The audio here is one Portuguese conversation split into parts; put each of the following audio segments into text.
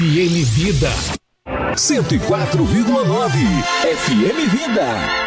FM Vida 104,9 FM Vida.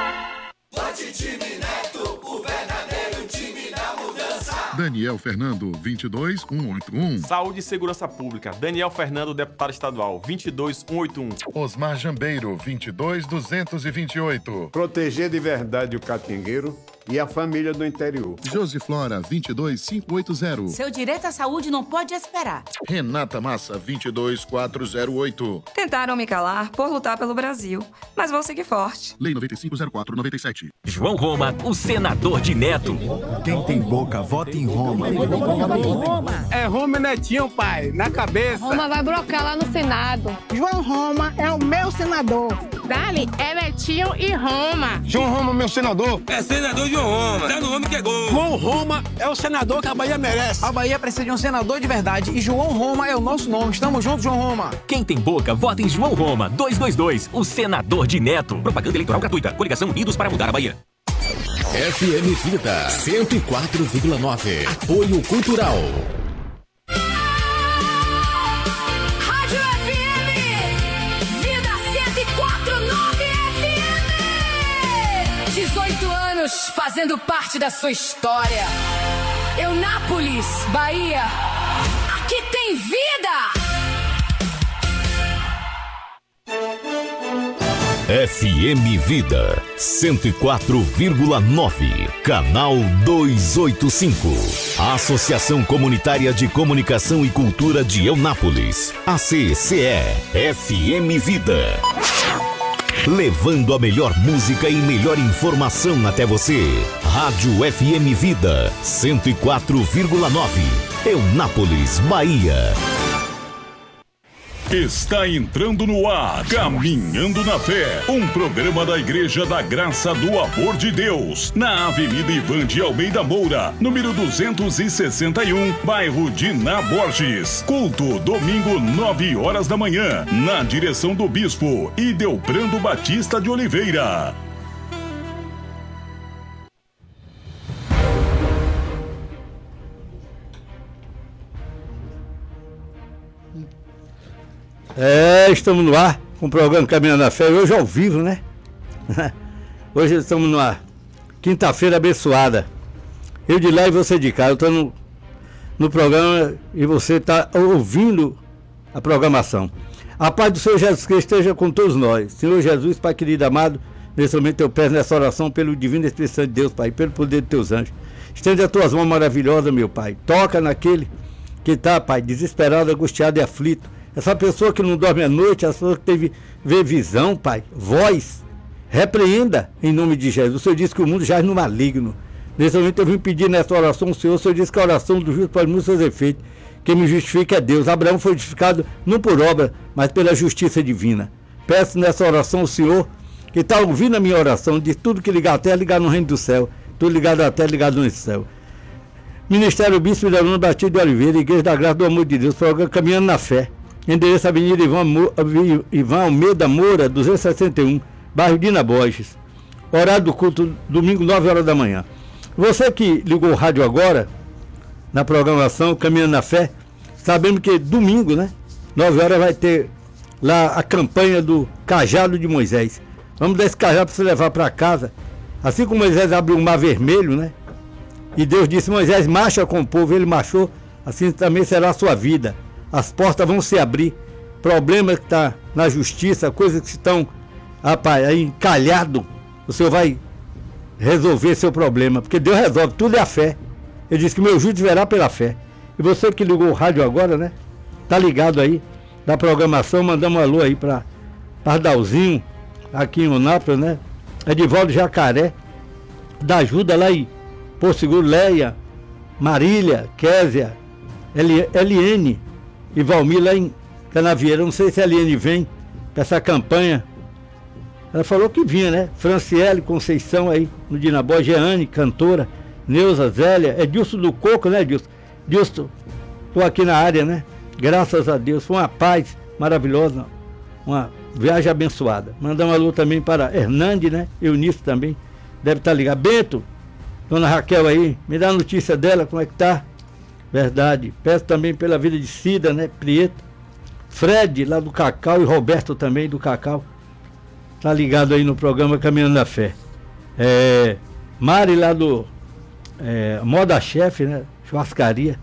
Daniel Fernando, 22181. Saúde e Segurança Pública. Daniel Fernando, deputado estadual, 22181. Osmar Jambeiro, 22228. Proteger de verdade o catingueiro e a família do interior. Josiflora, 22580. Seu direito à saúde não pode esperar. Renata Massa, 22408. Tentaram me calar por lutar pelo Brasil, mas vou seguir forte. Lei 9504/97. João Roma, o senador de Neto. Quem tem boca, vota em Roma. É Roma e Netinho, pai, na cabeça. Roma vai brocar lá no Senado. João Roma é o meu senador. Dali é Netinho e Roma. João Roma, meu senador. É senador João Roma. Tá no homem que é gol. João Roma é o senador que a Bahia merece. A Bahia precisa de um senador de verdade e João Roma é o nosso nome. Estamos juntos, João Roma. Quem tem boca, vota em João Roma. 222, o senador de Neto. Propaganda eleitoral gratuita. Coligação Unidos para mudar a Bahia. FM Vida 104,9. Apoio Cultural. Rádio FM Vida 104,9 FM. 18 anos fazendo parte da sua história. Eunápolis, Bahia. Aqui tem vida. FM Vida 104,9, canal 285. A Associação Comunitária de Comunicação e Cultura de Eunápolis, ACCE, FM Vida. Levando a melhor música e melhor informação até você. Rádio FM Vida 104,9, Eunápolis, Bahia. Está entrando no ar Caminhando na Fé, um programa da Igreja da Graça do Amor de Deus, na Avenida Ivan de Almeida Moura, número 261, bairro de Ná Borges. Culto, domingo, 9 horas da manhã, na direção do Bispo Idelbrando Batista de Oliveira. Estamos no ar com o programa Caminhando na Fé, hoje ao vivo, né? Hoje estamos no ar, quinta-feira abençoada. Eu de lá e você de cá, eu estou no programa e você está ouvindo a programação. A paz do Senhor Jesus Cristo esteja com todos nós. Senhor Jesus, Pai querido amado, nesse momento eu peço nessa oração pelo divino Espírito Santo de Deus, Pai, pelo poder de teus anjos. Estende as tuas mãos maravilhosas, meu Pai. Toca naquele que está, Pai, desesperado, angustiado e aflito. Essa pessoa que não dorme à noite, essa pessoa que vê visão, Pai, voz, repreenda em nome de Jesus. O Senhor disse que o mundo jaz no maligno. Nesse momento eu vim pedir nessa oração ao Senhor. O Senhor disse que a oração do justo pode muitos seus efeitos. Quem me justifica é Deus. Abraão foi justificado não por obra, mas pela justiça divina. Peço nessa oração ao Senhor, que está ouvindo a minha oração, de tudo que ligar a terra, ligar no reino do céu. Tudo ligado à terra, ligado no céu. Ministério Bispo Idelbrando Batista de Oliveira, Igreja da Graça do Amor de Deus, programa Caminhando na Fé. Endereço Avenida Ivan Almeida Moura, 261, bairro de Ná Borges. Horário do culto, domingo, 9 horas da manhã. Você que ligou o rádio agora, na programação Caminhando na Fé, sabemos que domingo, né, 9 horas vai ter lá a campanha do Cajado de Moisés. Vamos dar esse cajado para você levar para casa. Assim como Moisés abriu o mar vermelho, né? E Deus disse, Moisés, marcha com o povo. Ele marchou, assim também será a sua vida. As portas vão se abrir. Problemas que estão na justiça, coisas que estão, rapaz, aí encalhado, o Senhor vai resolver seu problema, porque Deus resolve, tudo é a fé. Ele disse que meu juízo verá pela fé. E você que ligou o rádio agora, né? Tá ligado aí da programação, mandamos um alô aí para Pardalzinho, aqui em Eunápolis, né? Edivaldo Jacaré, da ajuda lá em Porto Seguro, Leia, Marília, Késia, Eliene e Valmir lá em Canavieira. Não sei se a Eliene vem para essa campanha. Ela falou que vinha, né? Franciele Conceição aí no Dinabó, Jeane, cantora, Neuza, Zélia, Edilson do Coco, né, Edilson? Edilson, estou aqui na área, né? Graças a Deus, foi uma paz maravilhosa, uma viagem abençoada. Mandar um alô também para Hernande, né? Eunice também, deve estar ligado. Bento, dona Raquel aí, me dá a notícia dela, como é que tá? Verdade. Peço também pela vida de Cida, né? Prieto. Fred, lá do Cacau, e Roberto também, do Cacau. Tá ligado aí no programa Caminhando na Fé. Mari, lá do Moda Chef, né? Churrascaria.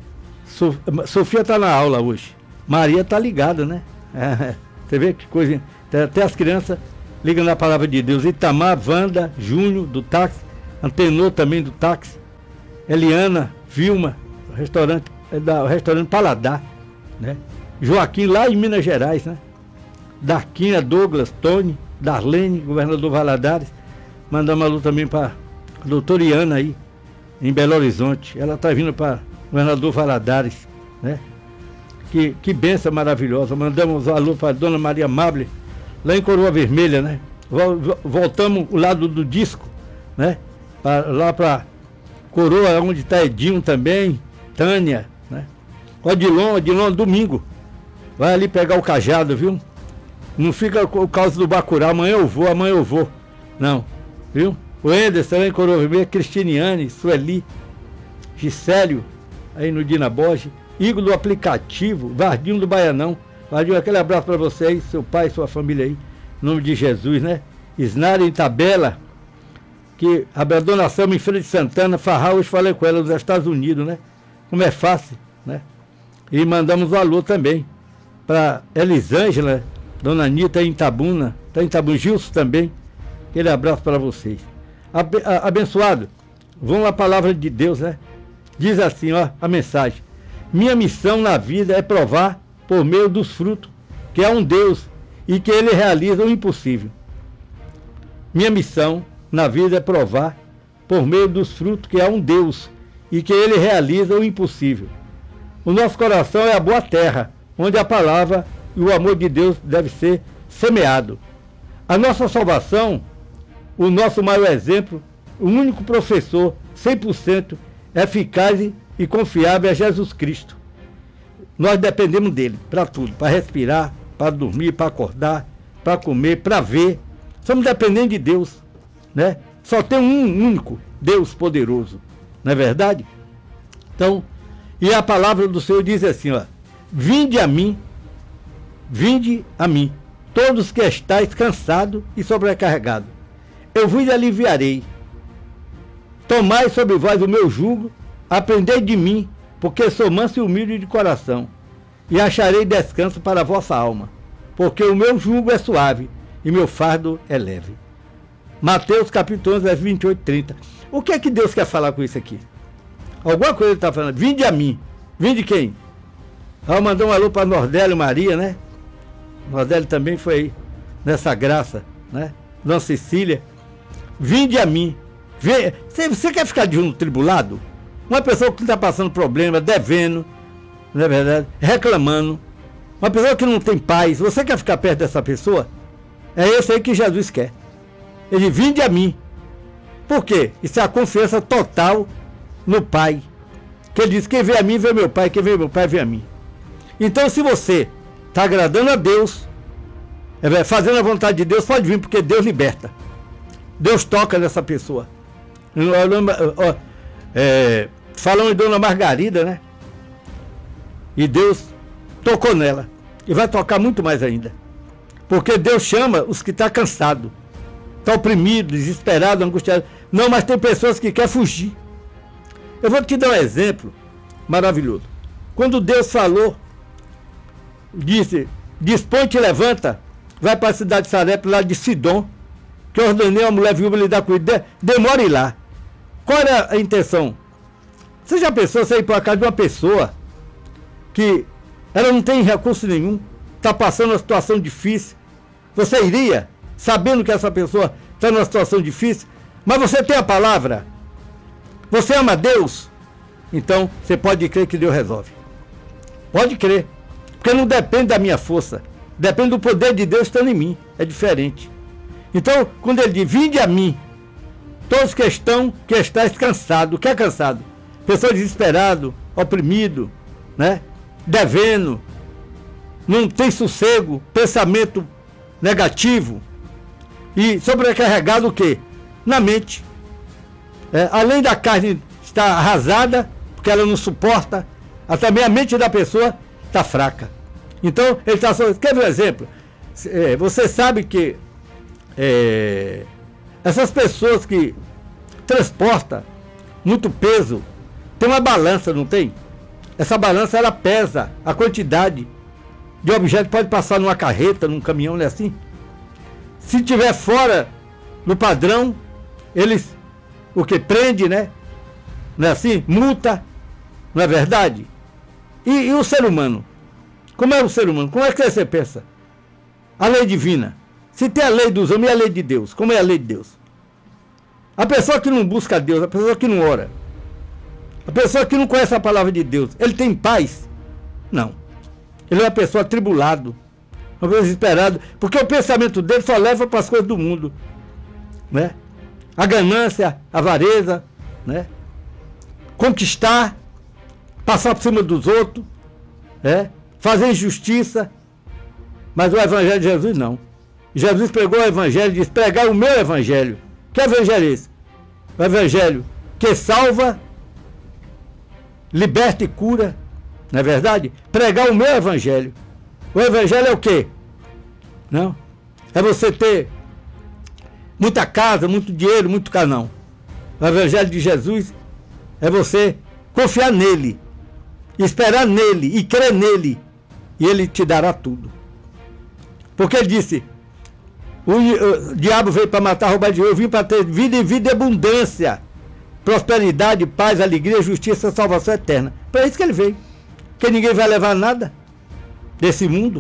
Sofia tá na aula hoje. Maria tá ligada, né? Você vê que coisa. Até as crianças ligam na palavra de Deus. Itamar, Wanda, Júnior, do táxi. Antenor também do táxi. Eliana, Vilma, o restaurante Paladar, né? Joaquim, lá em Minas Gerais, né? Darquinha, Douglas, Tony, Darlene, governador Valadares. Mandamos alô também para a doutora Iana aí, em Belo Horizonte. Ela está vindo para governador Valadares, né? Que benção maravilhosa. Mandamos alô para a dona Maria Mable, lá em Coroa Vermelha, né? Voltamos o lado do disco, né? Lá para Coroa, onde está Edinho também, Tânia, né? Odilon, domingo. Vai ali pegar o cajado, viu? Não fica o caso do Bacurau, amanhã eu vou. Não, viu? O Anderson lá em Coroa Vermelha, Cristiniane, Sueli, Gisélio, aí no Dina Borges, Igor do aplicativo, Vardinho do Baianão. Vardinho, aquele abraço para você aí, seu pai, sua família aí, em nome de Jesus, né? Isnara em Tabela, que a dona Selma em Feira de Santana, Farral, hoje falei com ela, nos Estados Unidos, né? Como é fácil, né? E mandamos um alô também para Elisângela, dona Anitta em Itabuna, está em Itabuna, Gilson também, aquele abraço para vocês. Abençoado, vamos à palavra de Deus, né? Diz assim, ó, a mensagem: minha missão na vida é provar por meio dos frutos que há um Deus e que Ele realiza o impossível. Minha missão na vida é provar por meio dos frutos que há um Deus e que Ele realiza o impossível. O nosso coração é a boa terra, onde a palavra e o amor de Deus deve ser semeado. A nossa salvação, o nosso maior exemplo, o único professor 100% eficaz e confiável é Jesus Cristo. Nós dependemos dele para tudo, para respirar, para dormir, para acordar, para comer, para ver. Estamos dependendo de Deus, né? Só tem um único Deus poderoso, não é verdade? Então, e a palavra do Senhor diz assim, ó: vinde a mim, todos que estáis cansados e sobrecarregados, eu vos aliviarei. Tomai sobre vós o meu jugo, aprendei de mim, porque sou manso e humilde de coração, e acharei descanso para a vossa alma, porque o meu jugo é suave e meu fardo é leve. Mateus capítulo 11, verso 28 e 30. O que é que Deus quer falar com isso aqui? Alguma coisa ele está falando. Vinde a mim. Vinde quem? Mandou um alô para Nordélio Maria, né? Nordélio também foi nessa graça, né? Dona Cecília. Vinde a mim. Você quer ficar de um tribulado? Uma pessoa que está passando problema, devendo, não é verdade? Reclamando. Uma pessoa que não tem paz. Você quer ficar perto dessa pessoa? É esse aí que Jesus quer. Ele: vinde a mim. Por quê? Isso é a confiança total no Pai. Que ele diz: quem vê a mim, vê meu Pai. Quem vê meu Pai, vê a mim. Então, se você está agradando a Deus, fazendo a vontade de Deus, pode vir, porque Deus liberta. Deus toca nessa pessoa. Falando em Dona Margarida, né? E Deus tocou nela. E vai tocar muito mais ainda. Porque Deus chama os que estão cansados, estão oprimidos, desesperados, angustiados. Não, mas tem pessoas que querem fugir. Eu vou te dar um exemplo maravilhoso. Quando Deus falou, disse: dispõe-te, levanta, vai para a cidade de Sarepta, lá de Sidom, que eu ordenei a mulher viúva lidar com ele. Demore lá. Qual era a intenção? Você já pensou você ir para a casa de uma pessoa que ela não tem recurso nenhum, está passando uma situação difícil? Você iria, sabendo que essa pessoa está numa situação difícil, mas você tem a palavra? Você ama Deus? Então você pode crer que Deus resolve. Pode crer. Porque não depende da minha força. Depende do poder de Deus estando em mim. É diferente. Então, quando ele diz: vinde a mim, todos que estáis cansados. O que é cansado? Pessoa desesperado, oprimido, né? Devendo, não tem sossego, pensamento negativo e sobrecarregado o quê? Na mente. Além da carne estar arrasada, porque ela não suporta, também a mente da pessoa está fraca. Então, ele está só... Quer ver um exemplo? Você sabe que essas pessoas que transportam muito peso, tem uma balança, não tem? Essa balança, ela pesa a quantidade de objeto que pode passar numa carreta, num caminhão, não é assim? Se tiver fora do padrão, eles, o que prende, né? Não é assim? Multa, não é verdade? E o ser humano? Como é o ser humano? Como é que você pensa? A lei divina. Se tem a lei dos homens e a lei de Deus, como é a lei de Deus? A pessoa que não busca Deus, a pessoa que não ora, a pessoa que não conhece a palavra de Deus, ele tem paz? Não. Ele é uma pessoa atribulado, uma pessoa desesperada, porque o pensamento dele só leva para as coisas do mundo, né? A ganância, a avareza, né? Conquistar, passar por cima dos outros, fazer injustiça. Mas o evangelho de Jesus não. Jesus pregou o evangelho e disse: pregar o meu evangelho. Que evangelho é esse? O evangelho que salva, liberta e cura. Não é verdade? Pregar o meu evangelho. O evangelho é o quê? Não? É você ter muita casa, muito dinheiro, muito canão. O evangelho de Jesus é você confiar nele, esperar nele e crer nele, e ele te dará tudo. Porque ele disse: o diabo veio para matar, roubar de eu vim para ter vida e vida e abundância, prosperidade, paz, alegria, justiça, salvação eterna. Para isso que ele veio. Porque ninguém vai levar nada desse mundo.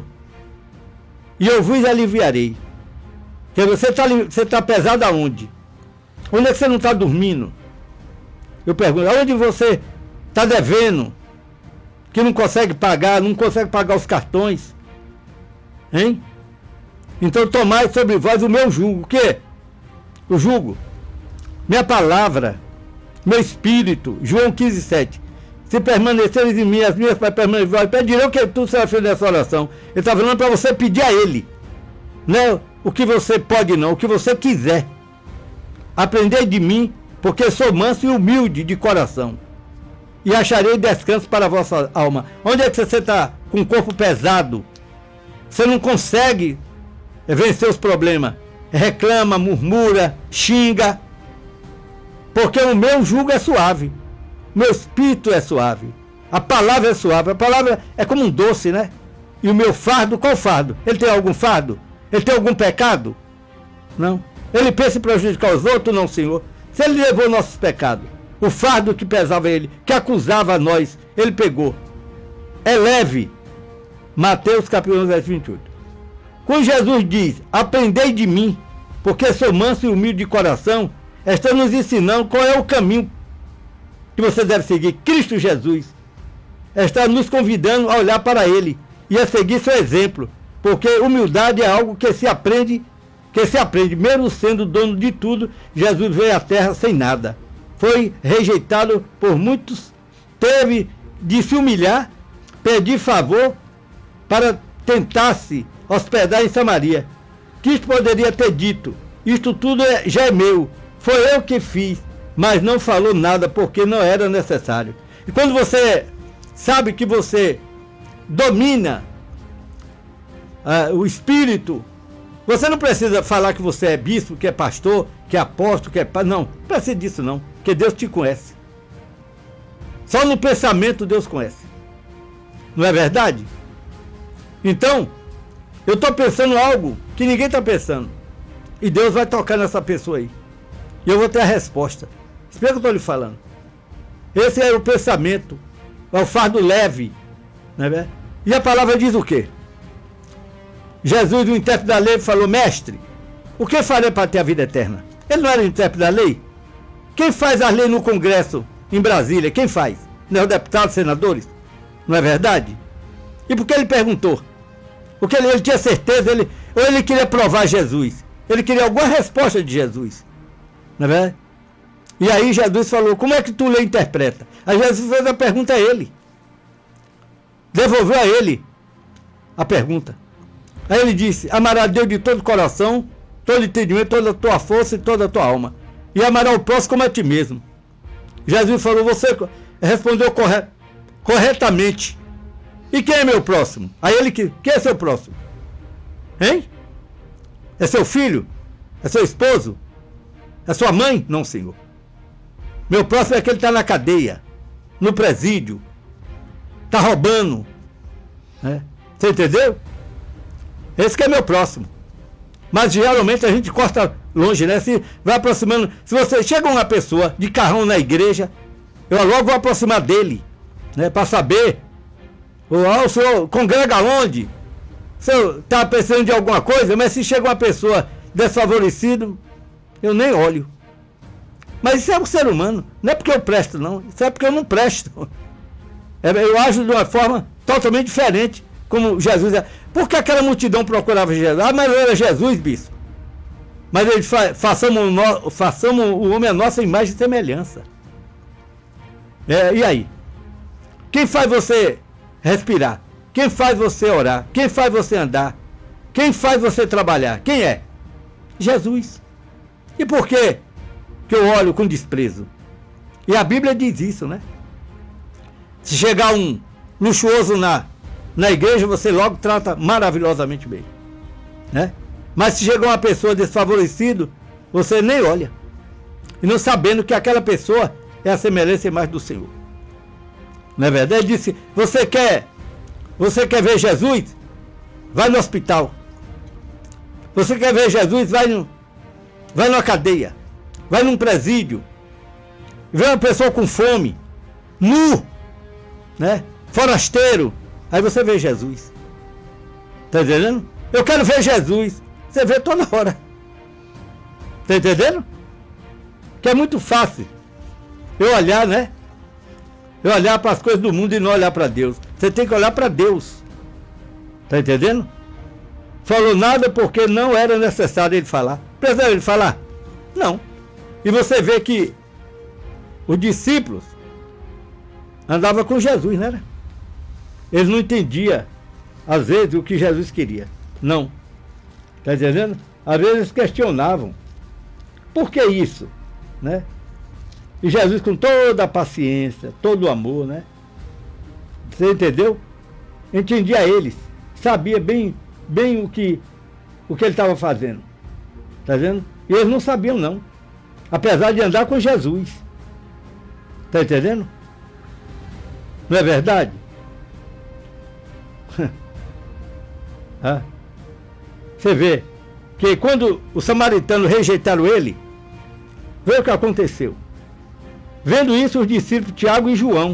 E eu vos aliviarei. Porque você está pesado aonde? Onde é que você não está dormindo? Eu pergunto, aonde você está devendo? Que não consegue pagar os cartões? Hein? Então tomai sobre vós o meu jugo. O quê? O jugo. Minha palavra, meu espírito. João 15:7. Se permaneceres em mim, as minhas vai permanecer. Pedirei o que tu será feito nessa oração. Ele está falando para você pedir a ele. Não o que você pode não, o que você quiser. Aprendei de mim, porque sou manso e humilde de coração. E acharei descanso para a vossa alma. Onde é que você está com o corpo pesado? Você não consegue vencer os problemas. Reclama, murmura, xinga. Porque o meu jugo é suave. Meu espírito é suave. A palavra é suave. A palavra é como um doce, né? E o meu fardo, qual fardo? Ele tem algum fardo? Ele tem algum pecado? Não. Ele pensa em prejudicar os outros? Não, Senhor. Se ele levou nossos pecados, o fardo que pesava ele, que acusava a nós, ele pegou. É leve. Mateus capítulo 11, verso 28. Quando Jesus diz: aprendei de mim, porque sou manso e humilde de coração, está nos ensinando qual é o caminho que você deve seguir. Cristo Jesus está nos convidando a olhar para ele e a seguir seu exemplo, porque humildade é algo que se aprende, mesmo sendo dono de tudo. Jesus veio à terra sem nada, foi rejeitado por muitos, teve de se humilhar, pedir favor para tentar se hospedar em Samaria. Cristo poderia ter dito: isto tudo já é meu, foi eu que fiz, mas não falou nada porque não era necessário. E quando você sabe que você domina o espírito, você não precisa falar que você é bispo, que é pastor, que é apóstolo, que é pai. Não precisa disso não, porque Deus te conhece. Só no pensamento Deus conhece. Não é verdade? Então, eu estou pensando algo que ninguém está pensando. E Deus vai tocar nessa pessoa aí. E eu vou ter a resposta. Espera que eu estou lhe falando. Esse é o pensamento. É o fardo leve. Não é verdade? E a palavra diz o quê? Jesus, o intérprete da lei, falou: mestre, o que farei para ter a vida eterna? Ele não era o intérprete da lei? Quem faz a lei no Congresso, em Brasília? Quem faz? Não é os deputados, senadores? Não é verdade? E por que ele perguntou? Porque ele tinha certeza, ou ele queria provar Jesus. Ele queria alguma resposta de Jesus. Não é verdade? E aí Jesus falou: como é que tu lê e interpreta? Aí Jesus fez a pergunta a ele. Devolveu a ele a pergunta. Aí ele disse: amará a Deus de todo o coração, todo entendimento, toda a tua força e toda a tua alma. E amará o próximo como a ti mesmo. Jesus falou: você respondeu corretamente. E quem é meu próximo? Aí ele quem é seu próximo? Hein? É seu filho? É seu esposo? É sua mãe? Não, Senhor. Meu próximo é aquele que está na cadeia, no presídio, está roubando. Né? Você entendeu? Esse que é meu próximo. Mas geralmente a gente corta longe, né? Se vai aproximando. Se você chega uma pessoa de carrão na igreja, eu logo vou aproximar dele, né? Para saber. O senhor congrega onde? O senhor está precisando de alguma coisa? Mas se chega uma pessoa desfavorecida, eu nem olho. Mas isso é um ser humano. Não é porque eu presto, não. Isso é porque eu não presto. Eu ajo de uma forma totalmente diferente, como Jesus é. Por que aquela multidão procurava Jesus? Ah, mas era Jesus, bispo. Mas ele façamos o homem a nossa imagem e semelhança. E aí? Quem faz você respirar? Quem faz você orar? Quem faz você andar? Quem faz você trabalhar? Quem é? Jesus. E por que eu olho com desprezo? E a Bíblia diz isso, né? Se chegar um luxuoso na igreja, você logo trata maravilhosamente bem, né? Mas se chegar uma pessoa desfavorecida, você nem olha. E não sabendo que aquela pessoa é a semelhança e imagem do Senhor. Não é verdade? Ele disse, você quer ver Jesus? Vai no hospital. Você quer ver Jesus? Vai numa cadeia. Vai num presídio. Vê uma pessoa com fome, nu, né? Forasteiro. Aí você vê Jesus. Tá entendendo? Eu quero ver Jesus. Você vê toda hora. Tá entendendo? Que é muito fácil eu olhar, né? Eu olhar para as coisas do mundo e não olhar para Deus. Você tem que olhar para Deus. Tá entendendo? Falou nada porque não era necessário ele falar. Precisava ele falar? Não. E você vê que os discípulos andavam com Jesus, né? Eles não entendiam, às vezes, o que Jesus queria. Não. Está entendendo? Às vezes eles questionavam. Por que isso? Né? E Jesus, com toda a paciência, todo o amor, né? Você entendeu? Entendia eles. Sabia bem o que ele estava fazendo. Está vendo? E eles não sabiam, não. Apesar de andar com Jesus. Está entendendo? Não é verdade? Você vê que quando os samaritanos rejeitaram ele, vê o que aconteceu. Vendo isso, os discípulos Tiago e João,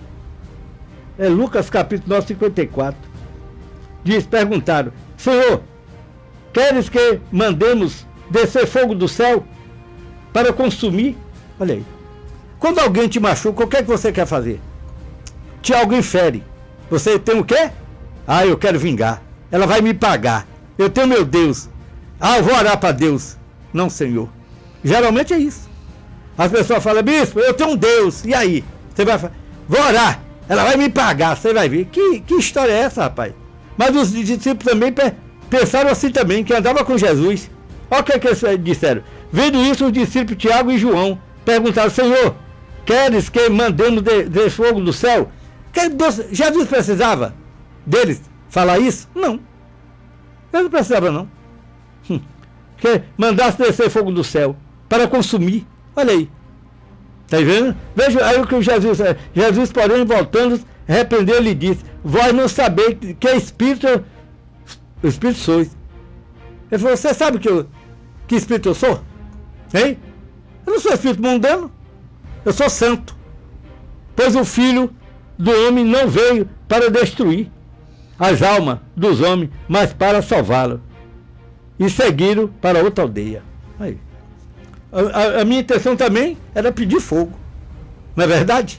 Lucas capítulo 9, 54, perguntaram, Senhor, queres que mandemos descer fogo do céu para consumir? Olha aí. Quando alguém te machuca, o que é que você quer fazer? Tiago infere. Você tem o quê? Ah, eu quero vingar. Ela vai me pagar. Eu tenho meu Deus. Ah, eu vou orar para Deus. Não, Senhor. Geralmente é isso. As pessoas falam, bispo, eu tenho um Deus. E aí? Você vai falar, vou orar. Ela vai me pagar. Você vai ver. Que história é essa, rapaz? Mas os discípulos também pensaram assim também, que andava com Jesus. Olha o que eles disseram. Vendo isso, os discípulos Tiago e João perguntaram, Senhor, queres que mandemos de fogo do céu? Jesus precisava deles falar isso? Não. Ele não precisava, não. Que mandasse descer fogo do céu para consumir. Olha aí. Está vendo? Veja aí o que Jesus, porém, voltando, repreendeu e lhe disse, vós não sabeis que espírito sois. Ele falou, você sabe que espírito eu sou? Hein? Eu não sou espírito mundano. Eu sou santo. Pois o Filho do Homem não veio para destruir as almas dos homens, mas para salvá-lo. E seguiram para outra aldeia. Aí. A minha intenção também era pedir fogo. Não é verdade?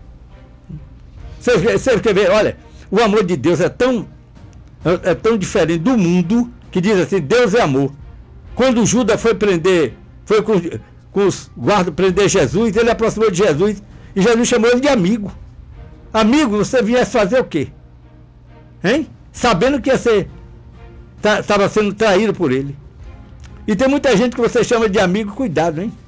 Você quer ver? Olha, o amor de Deus é tão diferente do mundo, que diz assim, Deus é amor. Quando Judas foi com os guardas prender Jesus, ele aproximou de Jesus, e Jesus chamou ele de amigo. Amigo, você viesse fazer o quê? Hein? Sabendo que estava sendo traído por ele. E tem muita gente que você chama de amigo, cuidado, hein?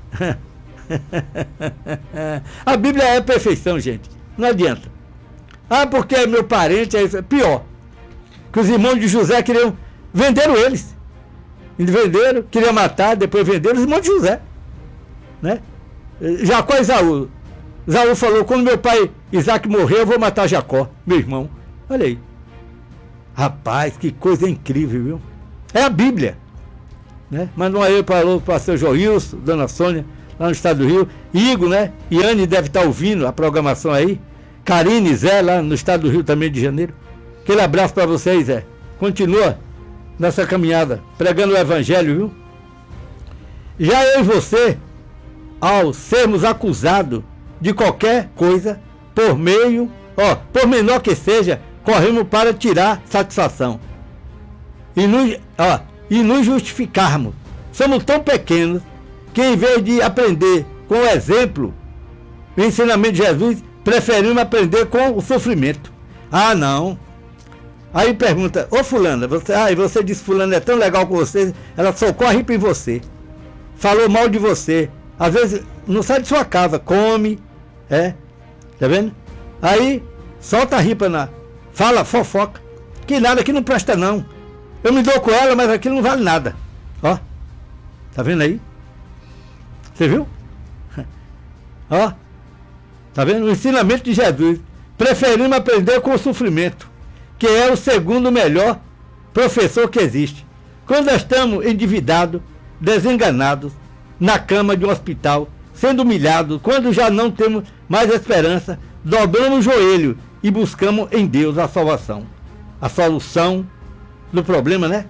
A Bíblia é perfeição, gente. Não adianta. Ah, porque é meu parente, é isso. Pior, que os irmãos de José venderam eles. Eles venderam, queriam matar, depois venderam os irmãos de José. Né? Jacó e Esaú. Esaú falou, quando meu pai Isaac morrer, eu vou matar Jacó, meu irmão. Olha aí. Rapaz, que coisa incrível, viu? É a Bíblia. Né? Manda um aí para o pastor Joilson, dona Sônia, lá no estado do Rio. Igor, né? Iane deve estar ouvindo a programação aí. Karine, Zé, lá no estado do Rio também de Janeiro. Aquele abraço para vocês, Zé. Continua nessa caminhada, pregando o evangelho, viu? Já eu e você, ao sermos acusados de qualquer coisa, por menor que seja, corremos para tirar satisfação. E nos justificarmos. Somos tão pequenos que, em vez de aprender com o exemplo, o ensinamento de Jesus, preferimos aprender com o sofrimento. Ah, não. Aí pergunta, ô fulana, você disse fulana é tão legal com você, ela só corre em você. Falou mal de você. Às vezes não sai de sua casa, come, tá vendo? Aí solta a ripa fala, fofoca, que nada, que não presta não. Eu me dou com ela, mas aquilo não vale nada. Ó, tá vendo aí? Você viu? Ó, tá vendo? O ensinamento de Jesus. Preferimos aprender com o sofrimento, que é o segundo melhor professor que existe. Quando estamos endividados, desenganados, na cama de um hospital, sendo humilhados, quando já não temos mais esperança, dobramos o joelho e buscamos em Deus a salvação, a solução do problema, né?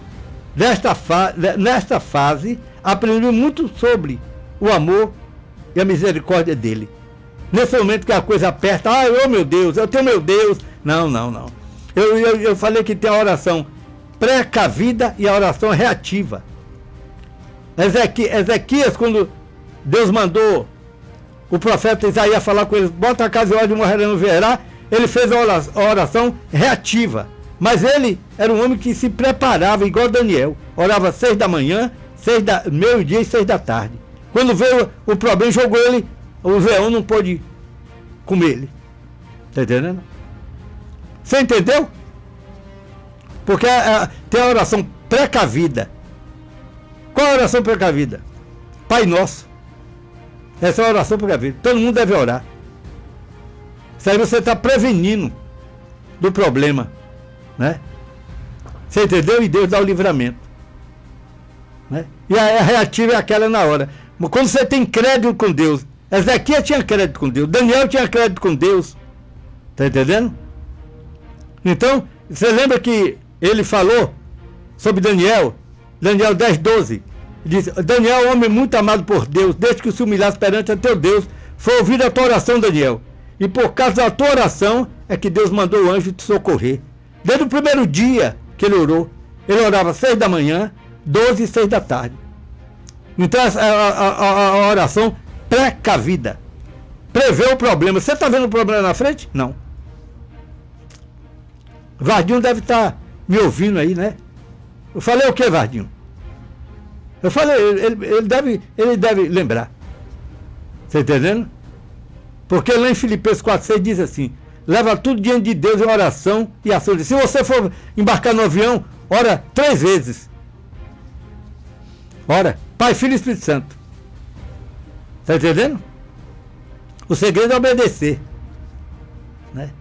Nesta fase, aprendemos muito sobre o amor e a misericórdia dele. Nesse momento que a coisa aperta, meu Deus, eu tenho meu Deus. Não. Eu falei que tem a oração precavida e a oração reativa. Ezequias, quando Deus mandou o profeta Isaías falar com ele, bota a casa e ordem, morrerão, verá, ele fez a oração reativa. Mas ele era um homem que se preparava, igual Daniel. Orava 6 da manhã, meio-dia e 6 da tarde. Quando veio o problema, jogou ele, o leão não pôde comer ele. Tá entendendo? Você entendeu? Porque tem a oração precavida. Qual é a oração precavida? Pai Nosso. Essa é a oração precavida. Todo mundo deve orar. Isso aí você está prevenindo do problema. Né? Você entendeu? E Deus dá o livramento. Né? E a reativa é aquela na hora. Mas quando você tem crédito com Deus, Ezequias tinha crédito com Deus, Daniel tinha crédito com Deus. Está entendendo? Então, você lembra que ele falou sobre Daniel 10:12. Diz, Daniel, homem muito amado por Deus, desde que se humilhasse perante a teu Deus, foi ouvida a tua oração, Daniel. E por causa da tua oração é que Deus mandou o anjo te socorrer. Desde o primeiro dia que ele orou, ele orava 6 da manhã, 12 e 6 da tarde. Então a oração precavida. Prevê o problema. Você está vendo o problema na frente? Não. Vardinho deve estar me ouvindo aí, né? Eu falei o que, Vardinho? Eu falei, ele deve lembrar. Você entendendo? Porque lá em Filipenses 4:6 diz assim, leva tudo diante de Deus em oração e ação. Se você for embarcar no avião, ora 3 vezes. Ora, Pai, Filho e Espírito Santo. Está entendendo? O segredo é obedecer. Né?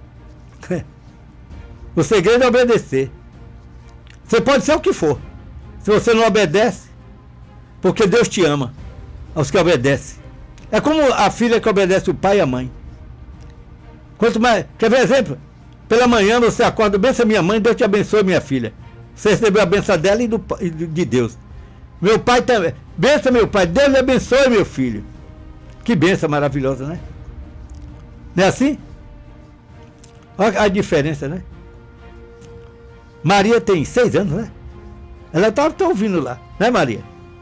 O segredo é obedecer. Você pode ser o que for. Se você não obedece, porque Deus te ama aos que obedecem. É como a filha que obedece o pai e a mãe. Quanto mais, quer ver exemplo? Pela manhã você acorda, bença minha mãe, Deus te abençoe, minha filha. Você recebeu a benção dela e de Deus. Meu pai também, bença meu pai, Deus lhe abençoe, meu filho. Que benção maravilhosa, né? Não é assim? Olha a diferença, né? Maria tem 6 anos, né? Ela tá ouvindo lá, né, Maria?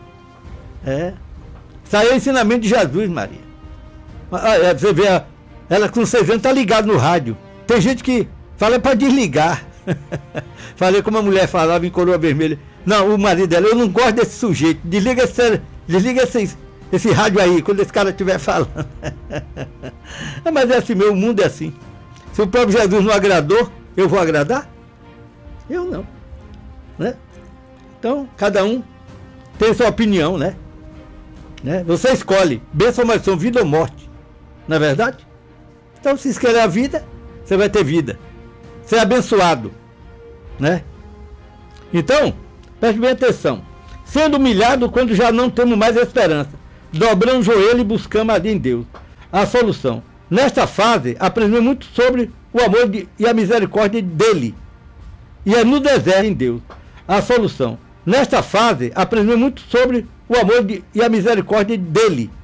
Saiu o ensinamento de Jesus, Maria. Você vê, ela com 6 anos tá ligada no rádio. Tem gente que fala para desligar. Falei como a mulher falava em Coroa Vermelha. Não, o marido dela, eu não gosto desse sujeito. Desliga esse rádio aí, quando esse cara estiver falando. Mas é assim, meu mundo é assim. Se o próprio Jesus não agradou, eu vou agradar? Eu não. Né? Então, cada um tem sua opinião, né? Você escolhe, bênção ou maldição, vida ou morte. Não é verdade? Então, se escolher a vida, você vai ter vida. Ser abençoado, né? Então, preste bem atenção. Sendo humilhado quando já não temos mais esperança. Dobrando o joelho e buscamos ali em Deus a solução. Nesta fase, aprendemos muito sobre o amor e a misericórdia dele. E é no deserto em Deus a solução. Nesta fase, aprendemos muito sobre o amor e a misericórdia dele.